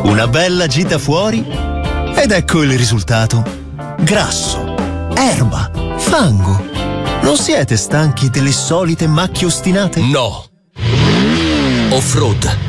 Una bella gita fuori ed ecco il risultato. Grasso, erba, fango. Non siete stanchi delle solite macchie ostinate? No. Off-road.